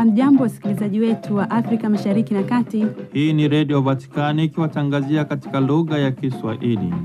Hamjambo wasikilizaji wetu wa Afrika Mashariki na Kati. Hii ni Radio Vatikani ikiwatangazia katika lugha ya Kiswahili.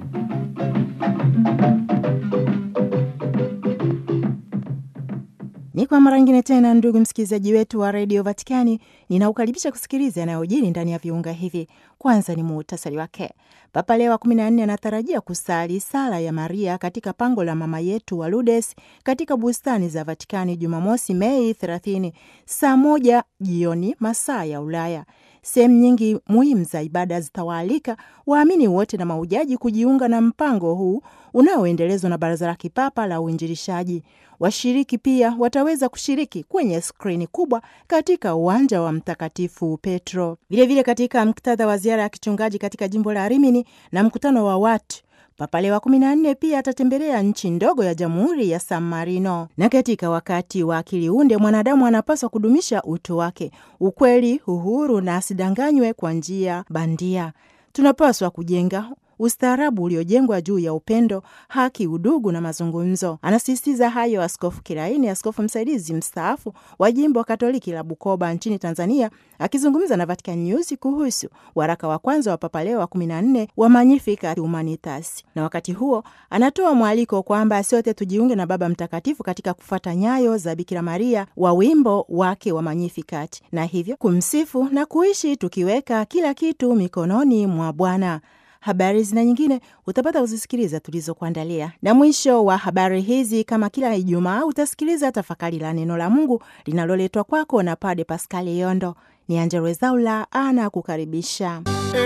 Ni kwa mara nyingine tena, ndugu msikilizaji wetu wa Radio Vatikani, ninaukaribisha kusikiliza yanayojiri ndani ya viunga hivi. Kwanza ni muhtasari wake. Papa Leo wa 14 anatarajia kusali sala ya Maria katika pango la mama yetu wa Lourdes katika bustani za Vatikani Jumamosi Mei 30 saa 1 jioni masaa ya Ulaya. Sehemu nyingi muhimu za ibada zitawaalika waamini wote na mahujaji kujiunga na mpango huu unaoendelezwa na Baraza la Kipapa la Uinjilishaji. Washiriki pia wataweza kushiriki kwenye skrini kubwa katika uwanja wa Mtakatifu Petro. Vilevile, katika muktadha wa ziara ya kichungaji katika jimbo la Rimini na mkutano wa watu, Papa Leo wa 14 pia atatembelea nchi ndogo ya Jamhuri ya San Marino. Na katika wakati wa akili unde, mwanadamu anapaswa kudumisha utu wake, ukweli, uhuru na asidanganywe kwa njia bandia. Tunapaswa kujenga ustaarabu uliojengwa juu ya upendo, haki, udugu na mazungumzo. Anasisitiza hayo Askofu Kilaini, askofu msaidizi mstaafu wa jimbo Katoliki la Bukoba nchini Tanzania, akizungumza na Vatican News kuhusu waraka wa kwanza wa Papa Leo wa 14 wa Magnificat Humanitas. Na wakati huo anatoa mwaliko kwamba sote tujiunge na Baba Mtakatifu katika kufuata nyayo za Bikira Maria wa wimbo wake wa Magnificat, na hivyo kumsifu na kuishi tukiweka kila kitu mikononi mwa Bwana. Habari zina nyingine utapata kuzisikiliza tulizokuandalia. Na mwisho wa habari hizi, kama kila Ijumaa, utasikiliza tafakari la neno la Mungu linaloletwa kwako na Padre Pascal Yondo. Ni Angella Rwezaula ana kukaribisha.